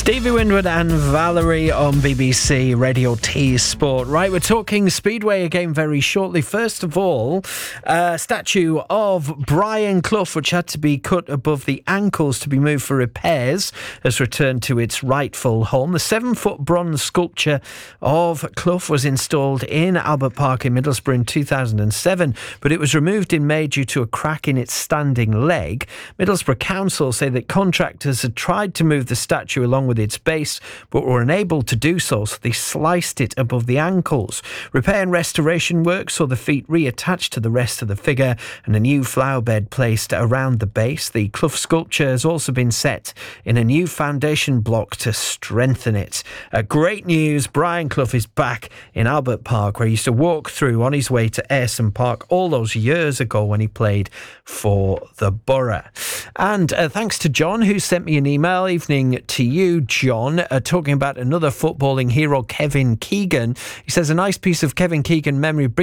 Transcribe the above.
Stevie Winwood and Valerie on BBC Radio T Sport. Right, we're talking Speedway again very shortly. First of all, a statue of Brian Clough, which had to be cut above the ankles to be moved for repairs, has returned to its rightful home. The 7-foot bronze sculpture of Clough was installed in Albert Park in Middlesbrough in 2007, but it was removed in May due to a crack in its standing leg. Middlesbrough Council say that contractors had tried to move the statue along with its base, but were unable to do so they sliced it above the ankles. Repair and restoration work saw the feet reattached to the rest of the figure and a new flower bed placed around the base. The Clough sculpture has also been set in a new foundation block to strengthen it. Great news, Brian Clough is back in Albert Park, where he used to walk through on his way to Ayresome Park all those years ago when he played for the Borough. And thanks to John, who sent me an email. Evening to you, John, talking about another footballing hero, Kevin Keegan. He says, a nice piece of Kevin Keegan memory